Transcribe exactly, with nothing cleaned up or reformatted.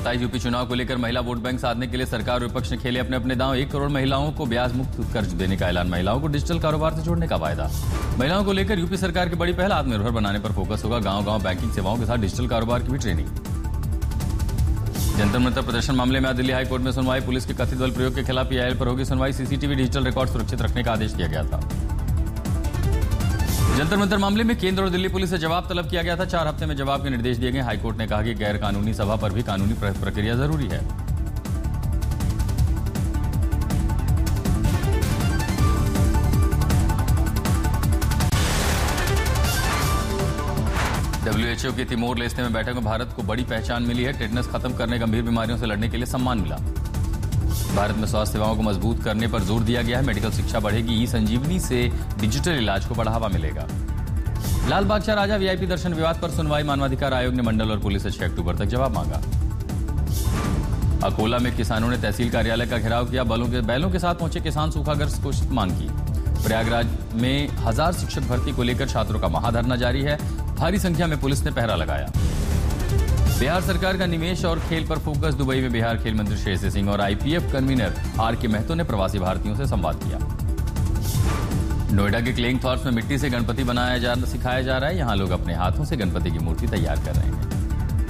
सत्ताईस यूपी चुनाव को लेकर महिला वोट बैंक साधने के लिए सरकार और विपक्ष ने खेले अपने अपने दांव। एक करोड़ महिलाओं को ब्याज मुक्त कर्ज देने का ऐलान, महिलाओं को डिजिटल कारोबार से जोड़ने का वायदा। महिलाओं को लेकर यूपी सरकार की बड़ी पहल, आत्मनिर्भर बनाने पर फोकस होगा। गांव गांव बैंकिंग सेवाओं के साथ डिजिटल कारोबार की भी ट्रेनिंग। जंतर मंतर प्रदर्शन मामले में आज दिल्ली हाईकोर्ट में सुनवाई। पुलिस के कथित बल प्रयोग के खिलाफ पीआईएल पर होगी सुनवाई। सीसीटीवी डिजिटल रिकॉर्ड सुरक्षित रखने का आदेश दिया गया था। जंतर मंतर मामले में केंद्र और दिल्ली पुलिस से जवाब तलब किया गया था। चार हफ्ते में जवाब के निर्देश दिए गए। हाईकोर्ट ने कहा कि गैर कानूनी सभा पर भी कानूनी प्रक्रिया जरूरी है। डब्ल्यूएचओ की तिमोर लेस्ते में बैठक में भारत को बड़ी पहचान मिली है। टेटनस खत्म करने, गंभीर बीमारियों से लड़ने के लिए सम्मान मिला। भारत में स्वास्थ्य सेवाओं को मजबूत करने पर जोर दिया गया है। मेडिकल शिक्षा बढ़ेगी। ई संजीवनी से डिजिटल इलाज को बढ़ावा मिलेगा। लाल बादशाह राजा वीआईपी दर्शन विवाद पर सुनवाई। मानवाधिकार आयोग ने मंडल और पुलिस से छह अक्टूबर तक जवाब मांगा। अकोला में किसानों ने तहसील कार्यालय का घेराव किया। बैलों के बैलों के साथ पहुंचे किसान सूखाग्रस्त घोषित मांग की। प्रयागराज में हजार शिक्षक भर्ती को लेकर छात्रों का महाधरना जारी है। भारी संख्या में पुलिस ने पहरा लगाया। बिहार सरकार का निवेश और खेल पर फोकस। दुबई में बिहार खेल मंत्री श्रेयसी सिंह और आईपीएफ कन्वीनर आर के महतो ने प्रवासी भारतीयों से संवाद किया। नोएडा के क्लेइंग थॉर्स में मिट्टी से गणपति बनाया जा सिखाया जा रहा है। यहां लोग अपने हाथों से गणपति की मूर्ति तैयार कर रहे हैं।